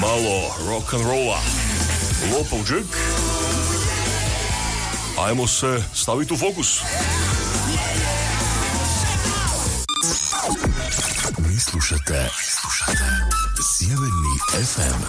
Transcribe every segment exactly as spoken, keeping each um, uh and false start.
malo rock'n'rolla. Lopov Jack. Ajmo se staviti u fokus. Vi slušate, slušate Sjeverni ef em.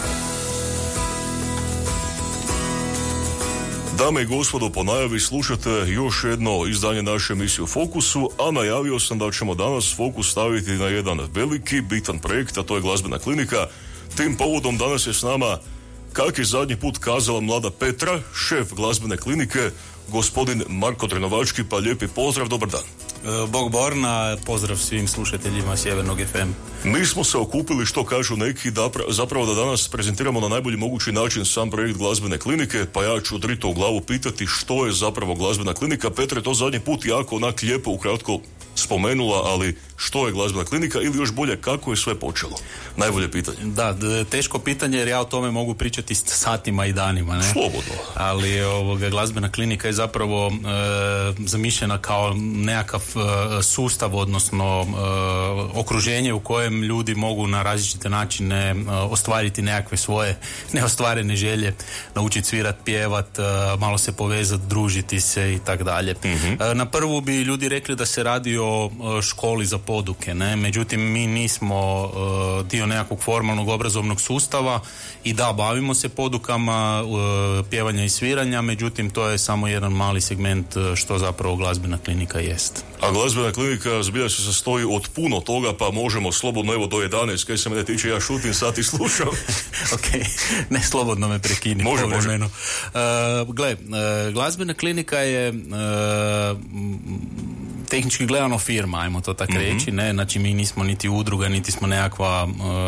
Dame i gospodo, po najavi slušate još jedno izdanje naše emisije u Fokusu, a najavio sam da ćemo danas fokus staviti na jedan veliki, bitan projekt, a to je glazbena klinika. Tim povodom danas je s nama, kak je zadnji put kazala mlada Petra, šef glazbene klinike, gospodin Marko Drenovački, pa lijepi pozdrav, dobar dan. Bog Borna, pozdrav svim slušateljima Sjevernog ef em. Mi smo se okupili, što kažu neki, da zapravo da danas prezentiramo na najbolji mogući način sam projekt glazbene klinike, pa ja ću drito u glavu pitati što je zapravo glazbena klinika. Petra je to zadnji put jako onak lijepo ukratko spomenula, ali što je glazbena klinika ili još bolje kako je sve počelo? Najbolje pitanje. Da, teško pitanje jer ja o tome mogu pričati satima i danima. Ne? Slobodno. Ali ovoga, glazbena klinika je zapravo e, zamišljena kao nekakav e, sustav, odnosno e, okruženje u kojem ljudi mogu na različite načine e, ostvariti nekakve svoje neostvarene želje, naučiti svirat, pjevat, e, malo se povezati, družiti se i tak dalje. E, na prvu bi ljudi rekli da se radi o e, školi za poduke, ne? Međutim mi nismo uh, dio nekakvog formalnog obrazovnog sustava i da, bavimo se podukama uh, pjevanja i sviranja, međutim to je samo jedan mali segment uh, što zapravo glazbena klinika jest. A glazbena klinika zbilja se sastoji od puno toga, pa možemo slobodno evo do jedanaest, kaj se mene tiče, ja šutim sad i slušam. Ok, ne, slobodno me prekini. Može, može. Uh, gle, uh, glazbena klinika je uh, tehnički gledano firma, ajmo to tako mm-hmm. reći, ne, znači mi nismo niti udruga, niti smo nekakva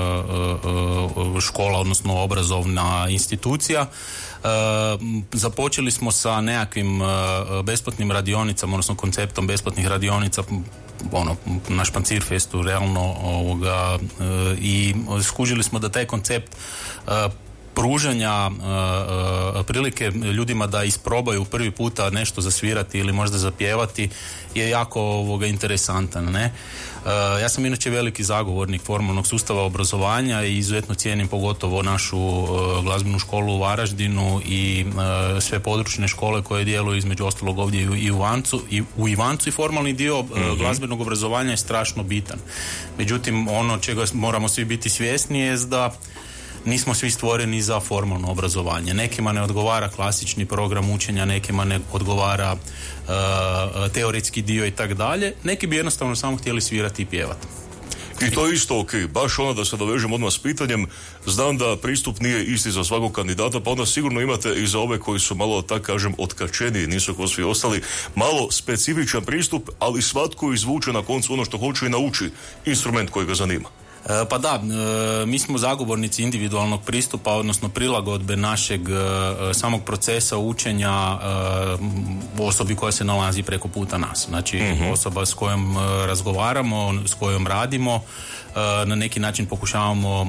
uh, uh, škola, odnosno obrazovna institucija. Uh, započeli smo sa nekakvim uh, besplatnim radionicama, odnosno konceptom besplatnih radionica, ono, na Špancirfestu, realno, ovoga, uh, i skužili smo da taj koncept uh, pružanja uh, uh, prilike ljudima da isprobaju prvi puta nešto zasvirati ili možda zapjevati je jako ovoga interesantan, ne? Uh, ja sam inače veliki zagovornik formalnog sustava obrazovanja i izuzetno cijenim pogotovo našu uh, glazbenu školu u Varaždinu i uh, sve područne škole koje djeluju između ostalog ovdje i u, i u Ivancu i u Ivancu i formalni dio uh, mm-hmm. glazbenog obrazovanja je strašno bitan. Međutim, ono čega moramo svi biti svjesni je da nismo svi stvoreni za formalno obrazovanje. Nekima ne odgovara klasični program učenja, nekima ne odgovara uh, teoretski dio i tak dalje. Neki bi jednostavno samo htjeli svirati i pjevati. I to je isto ok, baš ono da se dovežem odmah s pitanjem, znam da pristup nije isti za svakog kandidata, pa onda sigurno imate i za ove koji su malo, tak kažem, otkačeni, nisu kao svi ostali, malo specifičan pristup, ali svatko izvuče na koncu ono što hoće i nauči instrument koji ga zanima. Pa da, mi smo zagovornici individualnog pristupa, odnosno prilagodbe našeg samog procesa učenja osobi koja se nalazi preko puta nas. Znači mm-hmm. osoba s kojom razgovaramo, s kojom radimo, na neki način pokušavamo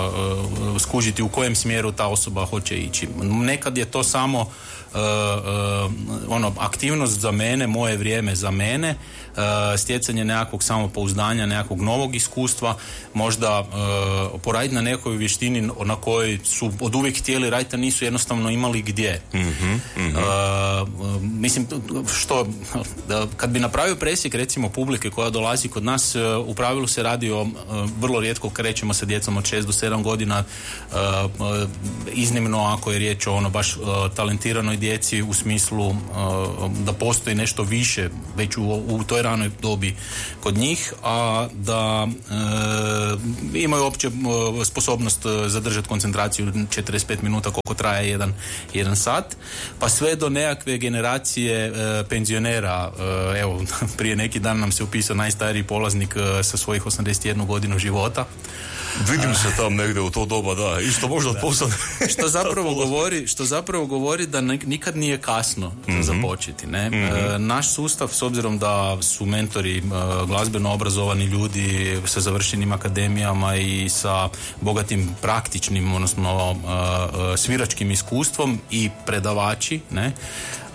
skužiti u kojem smjeru ta osoba hoće ići. Nekad je to samo uh, uh, ono, aktivnost za mene, moje vrijeme za mene, uh, stjecanje nekakvog samopouzdanja, nekakvog novog iskustva, možda uh, poraditi na nekoj vještini na kojoj su od uvijek htjeli raditi, a nisu jednostavno imali gdje. Mm-hmm, mm-hmm. Uh, mislim, što kad bi napravio presjek recimo publike koja dolazi kod nas, uh, u pravilu se radi o uh, vrlo rijetko krećemo sa djecom od šest do sedam godina, uh, uh, iznimno ako je riječ o ono baš uh, talentiranoj djeci u smislu uh, da postoji nešto više već u, u toj ranoj dobi kod njih, a da uh, imaju opće uh, sposobnost uh, zadržati koncentraciju četrdeset pet minuta koliko traje jedan, jedan sat, pa sve do nekakve generacije uh, penzionera. Uh, evo, prije neki dan nam se upisao najstariji polaznik uh, sa svojih osamdeset jednu godinu života. Vidim se tam negdje u to doba, da, isto možda da. Postane. Što zapravo govori, što zapravo govori da nikad nije kasno mm-hmm. započeti, ne? Mm-hmm. E, naš sustav, s obzirom da su mentori e, glazbeno obrazovani ljudi sa završenim akademijama i sa bogatim praktičnim, odnosno e, sviračkim iskustvom i predavači, ne?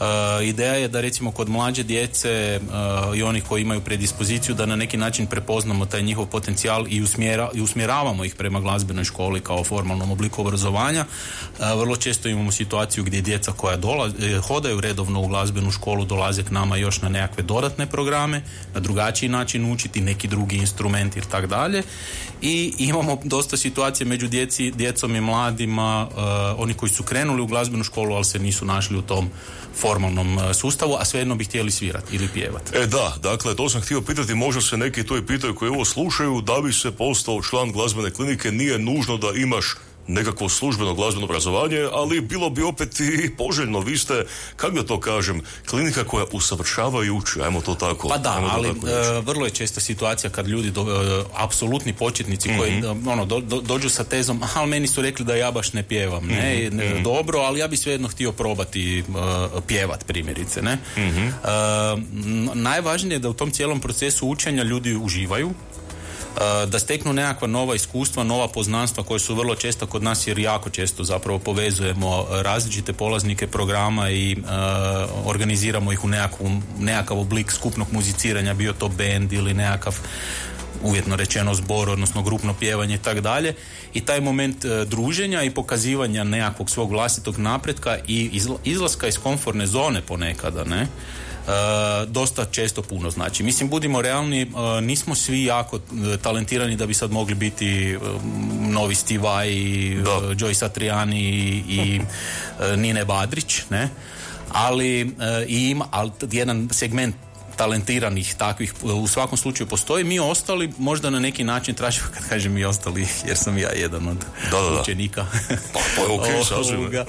Uh, ideja je da recimo kod mlađe djece uh, i onih koji imaju predispoziciju da na neki način prepoznamo taj njihov potencijal i, usmjera, i usmjeravamo ih prema glazbenoj školi kao formalnom obliku obrazovanja. Uh, vrlo često imamo situaciju gdje djeca koja dolaze, hodaju redovno u glazbenu školu dolaze k nama još na nekakve dodatne programe, na drugačiji način učiti neki drugi instrument i tako dalje. I imamo dosta situacije među djeci, djecom i mladima, uh, oni koji su krenuli u glazbenu školu, ali se nisu našli u tom formalnom uh, sustavu, a svejedno bi htjeli svirati ili pjevati. E da, dakle, to sam htio pitati, možda se neki to i pitaju koji ovo slušaju, da bi se postao član glazbene klinike, nije nužno da imaš nekakvo službeno glazbeno obrazovanje, ali bilo bi opet i poželjno. Vi ste, kako da to kažem, klinika koja usavršava i uči, ajmo to tako. Pa da, ali uh, vrlo je česta situacija kad ljudi, do, uh, apsolutni početnici mm-hmm. koji uh, ono, do, do, dođu sa tezom, aha, ali meni su rekli da ja baš ne pjevam, mm-hmm. ne, ne mm-hmm. dobro, ali ja bi svejedno htio probati uh, pjevat, primjerice, ne. Mm-hmm. Uh, najvažnije je da u tom cijelom procesu učenja ljudi uživaju, da steknu nekakva nova iskustva, nova poznanstva koje su vrlo često kod nas, jer jako često zapravo povezujemo različite polaznike programa i uh, organiziramo ih u nekakav, nekakav oblik skupnog muziciranja, bio to bend ili nekakav uvjetno rečeno zbor, odnosno grupno pjevanje i tako dalje. I taj moment uh, druženja i pokazivanja nekakvog svog vlastitog napretka i izla, izlaska iz komfortne zone ponekada, ne? Uh, dosta često puno znači. Mislim, budimo realni, uh, nismo svi jako uh, talentirani da bi sad mogli biti uh, novi Steve Vai, uh, Joey Satriani i, i uh, Nine Badrić, ne? Ali, uh, i ima, ali jedan segment talentiranih takvih u svakom slučaju postoji. Mi ostali možda na neki način tražimo, kad kažem mi ostali, jer sam ja jedan od da, da, učenika. Pa to je ok, sazvime. uh,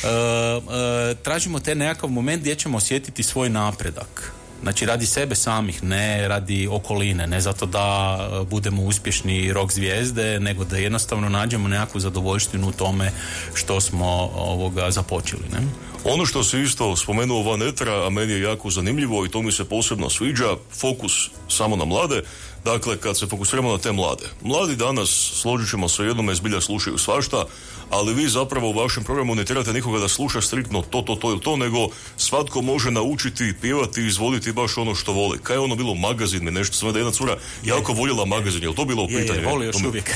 uh, tražimo te nekakav moment gdje ćemo osjetiti svoj napredak. Znači radi sebe samih, ne radi okoline, ne zato da budemo uspješni rock zvijezde, nego da jednostavno nađemo nekakvu zadovoljštinu u tome što smo ovoga započeli, ne? Ono što se isto spomenuo van etra, a meni je jako zanimljivo i to mi se posebno sviđa, fokus samo na mlade. Dakle, kad se fokusiramo na te mlade. Mladi danas, složit ćemo se jednome, zbilja slušaju svašta, ali vi zapravo u vašem programu ne tjerate nikoga da sluša striktno to, to, to ili to, nego svatko može naučiti, pjevati i izvoditi baš ono što voli. Kaj je ono bilo magazin, mi nešto sam da jedna cura jako voljela magazin, je li to bilo u pitanju? Je, je, voli još Tome... uvijek.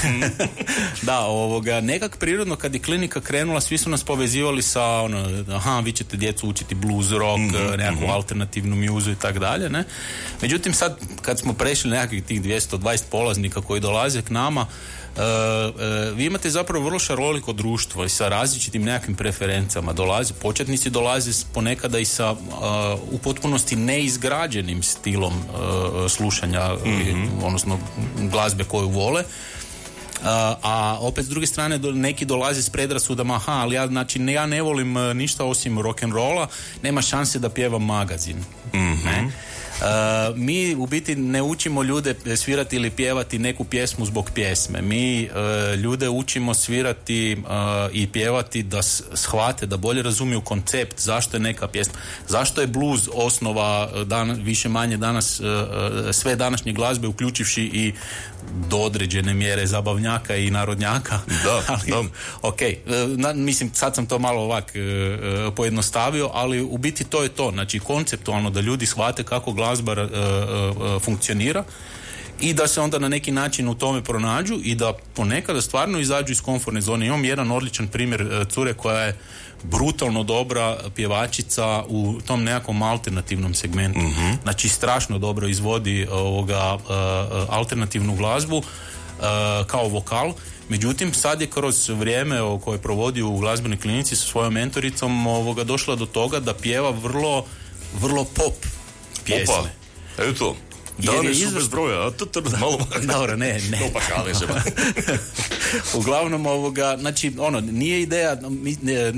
Da, ovoga, nekak prirodno kad je klinika krenula, svi su nas povezivali sa ono, aha, vi ćete djecu učiti blues, rock, mm-hmm, nekakvu mm-hmm. alternativnu mjuzu i tak dalje, ne? Međutim, sad kad smo prešli nekakvih tih dvjesto dvadeset polaznika koji dolaze k nama, Uh, uh, vi imate zapravo vrlo šaroliko društvo i sa različitim nekakvim preferencama. Dolaze, početnici dolaze ponekada i sa uh, u potpunosti neizgrađenim stilom uh, slušanja, mm-hmm. odnosno glazbe koju vole. Uh, a opet s druge strane do, neki dolaze s predrasudama, aha, ali ja, znači, ne, ja ne volim uh, ništa osim rock'n'rolla, nema šanse da pjevam magazin. Mm-hmm. Ne? Uh, mi u biti ne učimo ljude svirati ili pjevati neku pjesmu zbog pjesme. Mi uh, ljude učimo svirati uh, i pjevati da shvate, da bolje razumiju koncept, zašto je neka pjesma, zašto je blues osnova dan, više manje danas uh, sve današnje glazbe, uključivši i do određene mjere zabavnjaka i narodnjaka. Da, ali, da. ok, na, mislim, sad sam to malo ovak uh, pojednostavio, ali u biti to je to, znači konceptualno da ljudi shvate kako glazba uh, uh, funkcionira i da se onda na neki način u tome pronađu i da ponekada stvarno izađu iz komfortne zone. Imam jedan odličan primjer uh, cure koja je brutalno dobra pjevačica u tom nekakvom alternativnom segmentu. Mm-hmm. Znači strašno dobro izvodi ovoga uh, alternativnu glazbu uh, kao vokal. Međutim, sad je kroz vrijeme koje provodi u glazbenoj klinici sa svojom mentoricom ovoga došla do toga da pjeva vrlo, vrlo pop pjesme. Opa, eto. Dane su bez broja, a to malo... Dobro, ne, ne. To pa šalim se. Uglavnom ovoga, znači, ono, nije ideja, mi, ne,